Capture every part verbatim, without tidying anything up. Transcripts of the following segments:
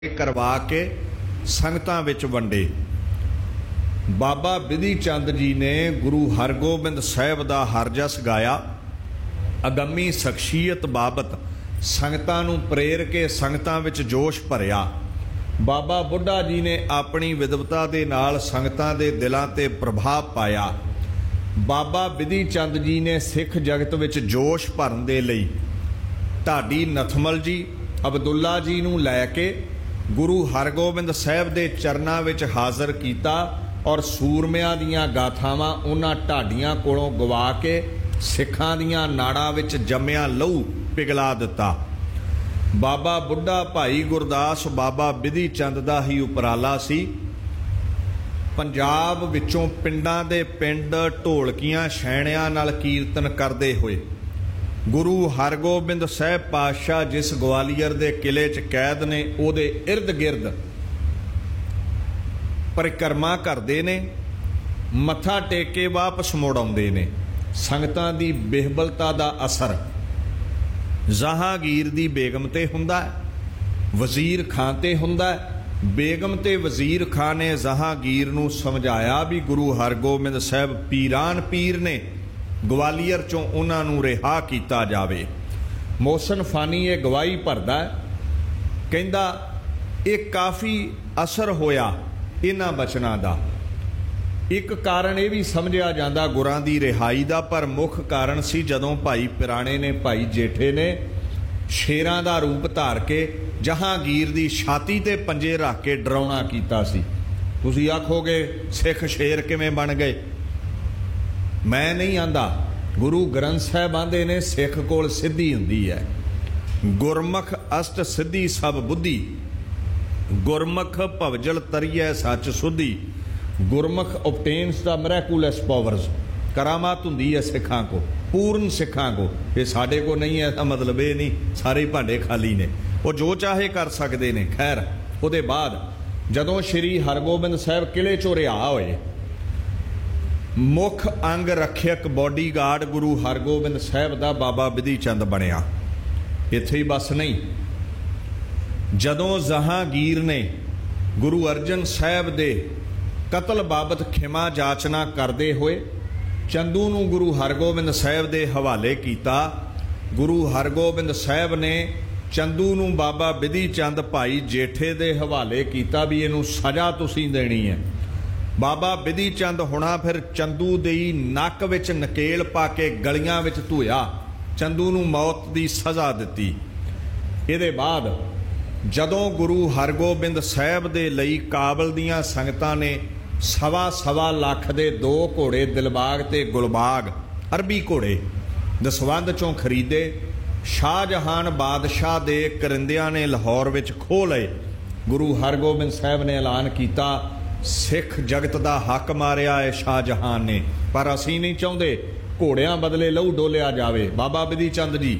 करवा के संगतां विच वंडे। बाबा बिधि चंद जी ने गुरु हरगोबिंद साहिब दा हरजस गाया। अगमी शख्सियत बाबत संगतां नूं प्रेर के संगतां विच जोश भरिया। बाबा बुढ़ा जी ने अपनी विद्वता दे नाल संगतां दे दिलां ते प्रभाव पाया। बाबा बिधि चंद जी ने सिख जगत विच जोश भरन दे लई ढाडी नथमल जी अब्दुल्ला जी नूं लै के गुरु हरगोबिंद साहिब दे चरनां विच हाज़र कीता और सूरमिਆਂ ਦੀਆਂ ਗਾਥਾਵਾਂ उन्हां ਢਾਡੀਆਂ कोलों गवा के सिखां ਦੀਆਂ नाड़ां विच जम्मिया लहू पिघला दिता। बाबा बुढ़ा भाई गुरदास बाबा बिधि चंद दा ही उपराला सी। पंजाब विचों पिंडां दे पिंड ढोलकियां छैणियां नाल कीर्तन करदे होए गुरु हरगोबिंद साहिब पातशाह जिस ग्वालियर दे किले च कैद ने उहदे इर्द गिर्द परिक्रमा करते ने, मत्था टेक के वापस मुड़ आउंदे ने। संगतां दी बिहबलता दा असर जहांगीर दी बेगम ते हुंदा है, वजीर खां ते हुंदा है। बेगम ते वजीर खां ने जहांगीर नूं समझाया भी गुरु हरगोबिंद साहिब पीरान पीर ने, ग्वालियर चों उन्हां नूं रिहा कीता जावे। मोहसन फानी ये गवाही भरदा कहंदा ये काफ़ी असर होया इन्हां बचनां दा। एक कारण ये भी समझिया जांदा गुरां दी रिहाई दा, पर मुख कारण सी जदों भाई पिराणे ने भाई जेठे ने शेरां दा रूप धार के जहांगीर दी छाती ते पंजे रख के डराउणा कीता सी। तुसीं आखोगे सिख शेर किवें बन गए? मैं नहीं आंदा। गुरु ग्रंथ साहिब आंदे ने सिख कोल सिद्धि हुंदी है। गुरमुख अष्ट सिद्धि सब बुद्धि, गुरमुख भवजल तरिए सच सुधी। गुरमुख ऑब्टेन्स द मिरेकुलस पावर्स, करामात हुंदी है सिखां को, पूर्ण सिखां को। ये साडे को नहीं है, ऐसा मतलब ये नहीं सारे भांडे खाली ने, वो जो चाहे कर सकते ने। खैर उहदे बाद जदों श्री हरगोबिंद साहिब किले चों रिहा होए, मुख अंग रखियक बॉडी गार्ड गुरु हरगोबिंद साहिब दा बाबा बिधि चंद बनिया। इत्थे ही बस नहीं, जदों जहांगीर ने गुरु अर्जन साहिब दे कतल बाबत खिमा जाचना करते हुए चंदू नूं गुरु हरगोबिंद साहिब दे हवाले कीता। गुरु हरगोबिंद साहिब ने चंदू नूं बाबा बिधि चंद भाई जेठे दे हवाले कीता भी इहनूं सज़ा तुसीं देनी है। बाबा बिधि चंद हुणा फिर चंदू दी नक विच नकेल पा के गलियां विच धोया, चंदू नूं मौत दी सज़ा दित्ती। इहदे बाद जदों गुरु हरगोबिंद साहिब दे लई काबल दीआं संगतां ने सवा सवा लख दे दो घोड़े दिलबाग ते गुलबाग अरबी घोड़े दसवंध चों खरीदे, शाहजहान बादशाह दे करिंदियां ने लाहौर विच खोह लए। गुरु हरगोबिंद साहिब ने ऐलान कीता सिख जगत दा हक मारिया है शाहजहान ने, पर असीं नहीं चाहुंदे घोड़ियां बदले लहू डोलिया जावे। बाबा बिधि चंद जी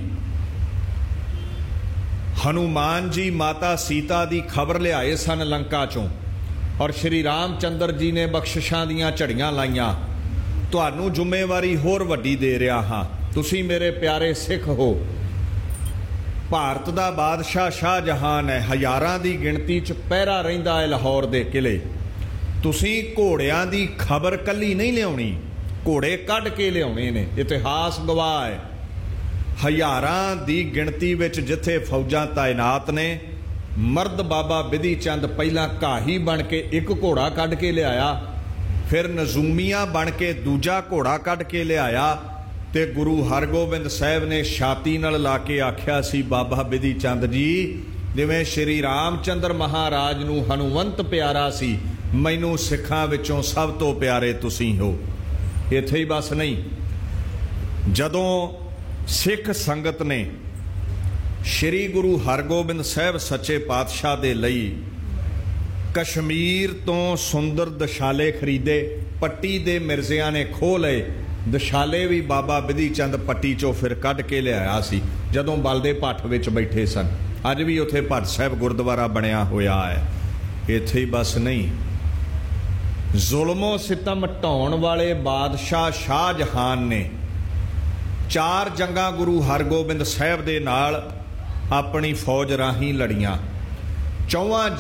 हनुमान जी माता सीता दी खबर लियाए सन लंका चों, और श्री रामचंद्र जी ने बख्शिशां दीआं झड़ियां लाइयां। तुहानूं जुम्मेवारी होर वड्डी दे रहा हाँ, तुसीं मेरे प्यारे सिख हो। भारत दा बादशाह शाहजहान है, हज़ारां दी गिणती च पहरा रहिंदा है लाहौर दे किले। तुसीं घोड़ियां दी खबर कली नहीं लियाउणी, घोड़े कढ़ के लियाउणे ने। इतिहास गवाह है हज़ारां दी गिणती विच जिथे फौजां तैनात ने, मर्द बाबा बिधि चंद पहला घाही बन के एक घोड़ा कढ़ के लियाया, फिर नजूमिया बन के दूजा घोड़ा कढ़ के लियाया, ते गुरु हरगोबिंद साहिब ने छाती नाल ला के आख्या सी बाबा बिधि चंद जी जिवें श्री रामचंद्र महाराज नूं हनुमंत प्यारा सी, मैनू सिखां विचों सब तो प्यारे तुसीं हो। इत्थे ही बस नहीं, जदों सिख संगत ने श्री गुरु हरगोबिंद साहिब सच्चे पातशाह दे लई कश्मीर तो सुंदर दशाले खरीदे, पट्टी दे मिर्जियां ने खोह लए। दशाले भी बाबा बिधि चंद पट्टी चों फिर कढ़ के लिआया सी जदों बलदे भट्ठ विच बैठे सन। अज भी उत्थे भट्ट साहिब गुरुद्वारा बनिया होया है। इत्थे ही बस नहीं, जुल्मो सितम ढाउण वाले बादशाह शाहजहान ने चार जंगां गुरु हरगोबिंद साहिब दे नाल अपनी फौज राही लड़ियां। ਚੌਵਾਂ